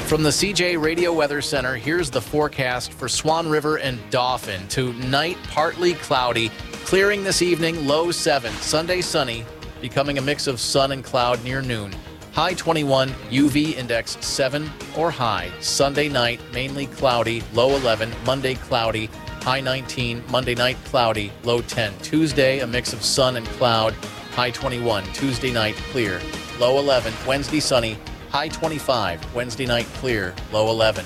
From the CJ Radio Weather Center, here's the forecast for Swan River and Dauphin. Tonight, partly cloudy, clearing this evening, low 7. Sunday, sunny, becoming a mix of sun and cloud near noon. High 21, UV index 7 or high. Sunday night, mainly cloudy, low 11. Monday, cloudy, high 19. Monday night, cloudy, low 10. Tuesday, a mix of sun and cloud, high 21. Tuesday night, clear, low 11. Wednesday, sunny, high 25. Wednesday night, clear, low 11.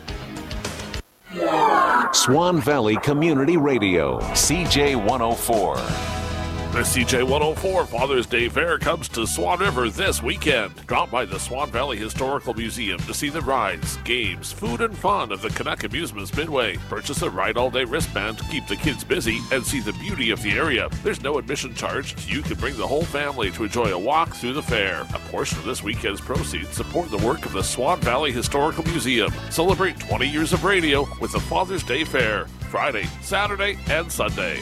Swan Valley Community Radio, CJ 104. The CJ 104 Father's Day Fair comes to Swan River this weekend. Drop by the Swan Valley Historical Museum to see the rides, games, food, and fun of the Canuck Amusements Midway. Purchase a Ride All Day wristband to keep the kids busy and see the beauty of the area. There's no admission charge, so you can bring the whole family to enjoy a walk through the fair. A portion of this weekend's proceeds support the work of the Swan Valley Historical Museum. Celebrate 20 years of radio with the Father's Day Fair, Friday, Saturday, and Sunday.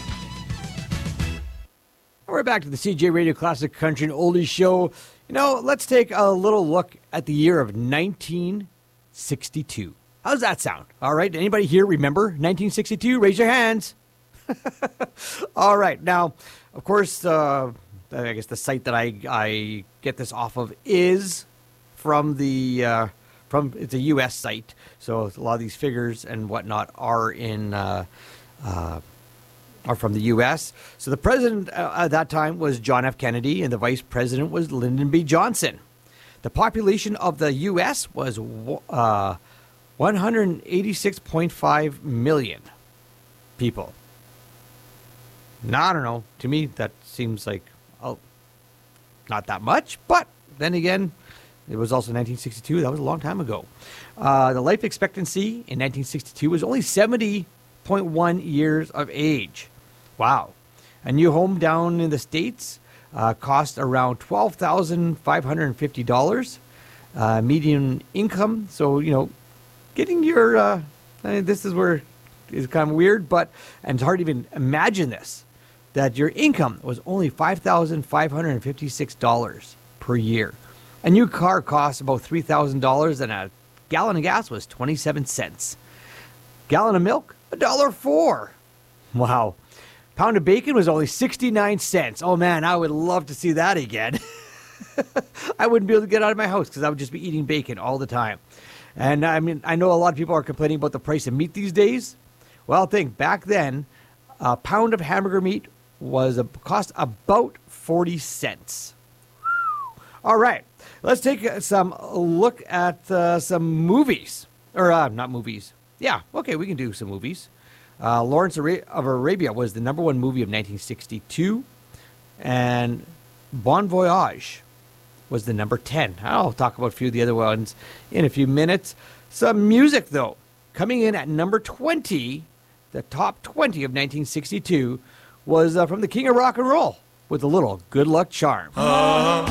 We're back to the CJ Radio Classic Country and Oldies Show. You know, let's take a little look at the year of 1962. How's that sound? All right, anybody here remember 1962? Raise your hands. All right, now, of course, I guess the site that I get this off of is from it's a U.S. site. So a lot of these figures and whatnot are from the U.S. So the president at that time was John F. Kennedy, and the vice president was Lyndon B. Johnson. The population of the U.S. was 186.5 million people. Now, I don't know. To me, that seems like not that much. But then again, it was also 1962. That was a long time ago. The life expectancy in 1962 was only 70.1 years of age. Wow. A new home down in the States cost around $12,550. Median income. So, you know, getting your, this is where it's kind of weird, and it's hard to even imagine this, that your income was only $5,556 per year. A new car costs about $3,000, and a gallon of gas was 27 cents. Gallon of milk, $1.04. Wow. Pound of bacon was only 69 cents. Oh, man, I would love to see that again. I wouldn't be able to get out of my house because I would just be eating bacon all the time. And, I mean, I know a lot of people are complaining about the price of meat these days. Well, think, back then, a pound of hamburger meat cost about 40 cents. All right, let's take some look at some movies. Or, not movies. Yeah, okay, we can do some movies. Lawrence of Arabia was the number one movie of 1962, and Bon Voyage was the number 10. I'll talk about a few of the other ones in a few minutes. Some music, though. Coming in at number 20, the top 20 of 1962, was from the King of Rock and Roll with a little Good Luck Charm.